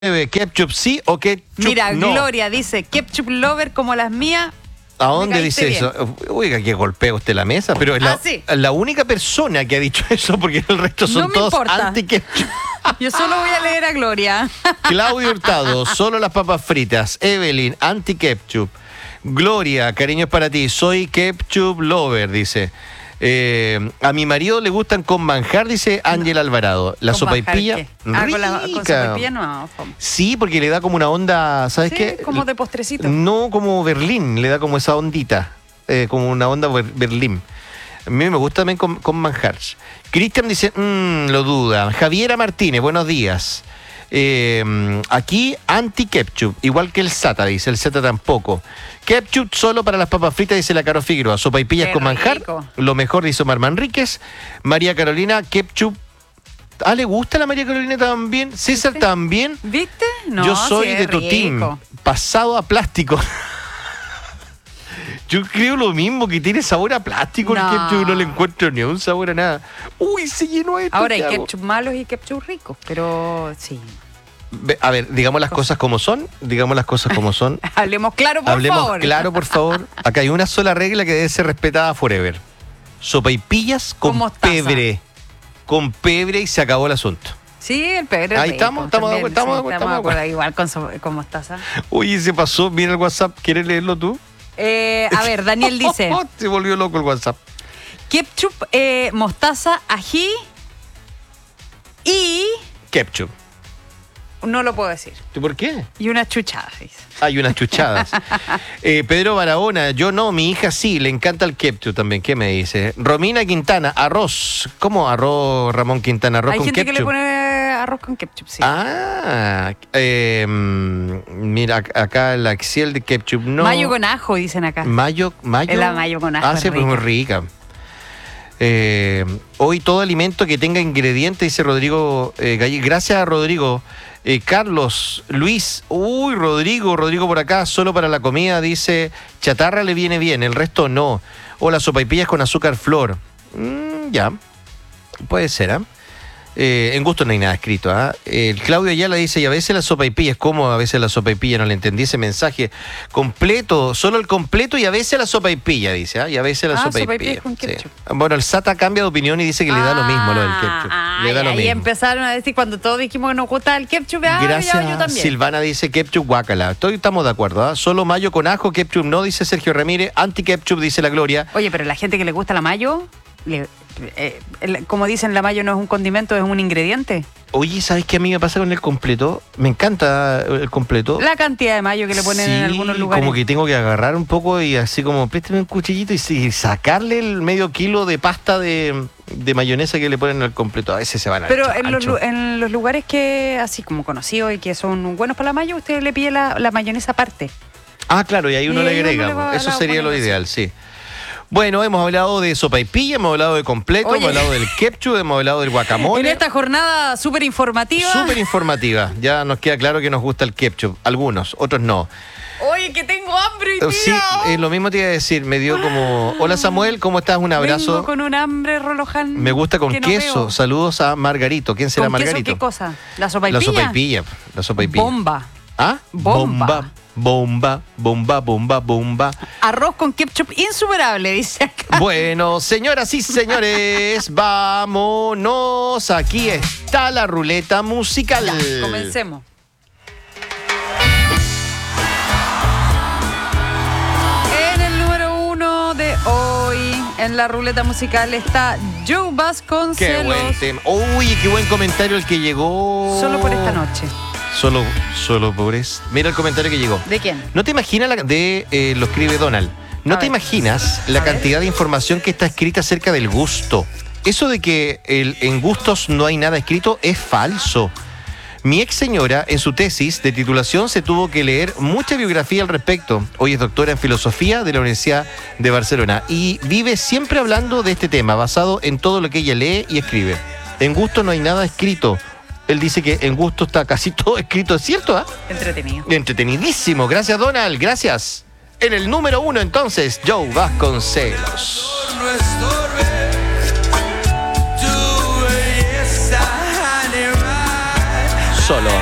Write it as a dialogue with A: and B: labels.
A: ¿Ketchup sí o ketchup
B: Mira,
A: no?
B: Gloria dice, ketchup lover como las mías.
A: ¿A dónde
B: me
A: dice
B: caíste
A: eso? Oiga, que golpea usted la mesa, pero es
B: sí.
A: la única persona que ha dicho eso, porque el resto son
B: No me
A: todos
B: importa.
A: anti-ketchup.
B: Yo solo voy a leer a Gloria.
A: Claudio Hurtado, solo las papas fritas. Evelyn, anti-ketchup. Gloria, cariños para ti, soy ketchup lover, dice. A mi marido le gustan con manjar, dice Ángela Alvarado. La
B: ¿Con
A: sopaipilla,
B: manjar qué? Con
A: rica.
B: sopaipilla no. Fome.
A: Sí, porque le da como una onda, ¿sabes
B: Sí,
A: qué?
B: como de postrecito.
A: No como Berlín, le da como esa ondita, como una onda Berlín. A mí me gusta también con manjar. Cristian dice, lo duda. Javiera Martínez, buenos días. Aquí anti-ketchup, igual que el Sata, dice, el Sata tampoco. Ketchup solo para las papas fritas, dice la Caro Figueroa. Sopaipillas
B: Qué
A: con manjar,
B: rico.
A: lo mejor, dice Omar Manríquez. María Carolina, ketchup. Ah, ¿le gusta la María Carolina también? César
B: ¿Viste?
A: también.
B: ¿Viste? No,
A: Yo soy
B: sí,
A: de
B: es
A: tu team,
B: rico.
A: pasado a plástico. Yo creo lo mismo, que tiene sabor a plástico el
B: No.
A: ketchup, no le encuentro ni un sabor a nada. Uy, se llenó esto.
B: Ahora hay
A: ¿qué hago?
B: ketchup malos y ketchup ricos, pero sí.
A: A ver, digamos las cosas como son,
B: Hablemos claro, por
A: Hablemos
B: favor.
A: claro, por favor. Acá hay una sola regla que debe ser respetada forever. Sopaipillas con
B: Con mostaza.
A: pebre. Con pebre y se acabó el asunto.
B: Sí, el pebre.
A: Ahí
B: rico
A: estamos de
B: también,
A: acuerdo, estamos de acuerdo,
B: estamos de
A: estamos de
B: acuerdo. Igual con mostaza.
A: Uy, se pasó, mira el WhatsApp, ¿quieres leerlo tú?
B: A ver, Daniel dice,
A: Se volvió loco el WhatsApp.
B: ketchup, mostaza, ají y...
A: Ketchup.
B: No lo puedo decir.
A: ¿Tú por qué?
B: Y unas chuchadas, dice.
A: Hay unas chuchadas. Pedro Barahona, yo no, mi hija sí, le encanta el ketchup también. ¿Qué me dice? Romina Quintana, arroz. ¿Cómo arroz, Ramón Quintana? Arroz
B: Hay
A: con
B: gente
A: ketchup.
B: que le pone arroz con ketchup, sí.
A: Mira, acá la Axiel de ketchup, no.
B: Mayo con ajo, dicen acá.
A: Mayo.
B: Es la mayo con ajo,
A: Sí,
B: es
A: pues muy rica. Hoy todo alimento que tenga ingredientes, dice Rodrigo Gallego. Gracias, Rodrigo. Carlos, Luis, Rodrigo por acá, solo para la comida, dice, chatarra le viene bien, el resto no. O las sopaipillas con azúcar flor. Ya, puede ser, ¿ah? En gusto no hay nada escrito, ¿ah? Claudio Ayala dice, y a veces las sopaipillas, ¿cómo a veces la sopaipilla? No le entendí ese mensaje. Completo, solo el completo y a veces la sopaipilla, dice, ¿ah? Y a veces la sopaipilla.
B: sopaipillas con
A: Sí.
B: ketchup.
A: Bueno, el Sata cambia de opinión y dice que le da lo mismo lo del ketchup. Le da lo
B: ahí
A: mismo.
B: empezaron a decir, cuando todos dijimos que nos gusta el ketchup, ya, yo
A: Gracias,
B: también.
A: Silvana dice ketchup guácala. Estamos de acuerdo, ¿ah? Solo mayo con ajo, ketchup no, dice Sergio Ramírez. Anti-ketchup, dice la Gloria.
B: Oye, pero la gente que le gusta la mayo, como dicen, la mayo no es un condimento, es un ingrediente.
A: Oye, ¿sabes qué a mí me pasa con el completo? Me encanta el completo.
B: La cantidad de mayo que le ponen
A: Sí,
B: en algunos lugares.
A: como que tengo que agarrar un poco y así como, préstame un cuchillito y sacarle el medio kilo de pasta de mayonesa que le ponen al completo. A veces se van al
B: Pero
A: chancho.
B: en los lugares que, así como conocidos y que son buenos para la mayo, usted le pide la mayonesa aparte.
A: Ah, claro, y ahí uno
B: Y
A: le
B: ahí uno
A: agrega.
B: le va-
A: Eso
B: la
A: sería lo
B: pone así.
A: ideal, sí. Bueno, hemos hablado de sopaipilla, hemos hablado de completo,
B: Oye.
A: hemos hablado del ketchup, hemos hablado del guacamole.
B: En esta jornada súper informativa.
A: Súper informativa. Ya nos queda claro que nos gusta el ketchup. Algunos, otros no.
B: Oye, que tengo hambre, tío.
A: Sí, lo mismo te iba a decir. Me dio como... Hola Samuel, ¿cómo estás? Un abrazo.
B: Vengo con un hambre, Roloján.
A: Me gusta con
B: que no
A: queso.
B: veo.
A: Saludos a Margarito. ¿Quién será
B: ¿Con queso
A: Margarito?
B: qué cosa? ¿La sopaipilla?
A: La sopaipilla. La sopaipilla.
B: Bomba.
A: ¿Ah?
B: Bomba.
A: Bomba.
B: Arroz con ketchup insuperable, dice acá.
A: Bueno, señoras y señores, vámonos. Aquí está la ruleta musical.
B: Ya, comencemos. En el número 1 de hoy, en la ruleta musical, está Joe
A: Qué
B: Vasconcelos.
A: buen tema. Uy, qué buen comentario el que llegó.
B: Solo por esta noche.
A: Solo por eso. Mira el comentario que llegó.
B: ¿De quién?
A: ¿No te imaginas lo escribe Donald? ¿No
B: A
A: te
B: ver.
A: imaginas la
B: A ver.
A: cantidad de información que está escrita acerca del gusto? Eso de que en gustos no hay nada escrito es falso. Mi ex señora, en su tesis de titulación, se tuvo que leer mucha biografía al respecto. Hoy es doctora en filosofía de la Universidad de Barcelona y vive siempre hablando de este tema, basado en todo lo que ella lee y escribe. En gusto no hay nada escrito. Él dice que en gusto está casi todo escrito, ¿es cierto? ¿Ah?
B: Entretenido.
A: Entretenidísimo. Gracias, Donald. Gracias. En el número 1, entonces, Joe Vasconcelos.
C: No estorbe tu belleza animal.
A: Solo.